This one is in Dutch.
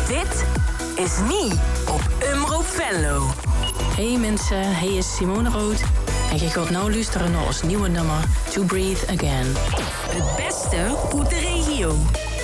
Dit is Nie op Omroep Venlo. Hey mensen, hij is Simone Rood. En je gaat nou luisteren naar ons nieuwe nummer To Breathe Again. Het beste uit de regio.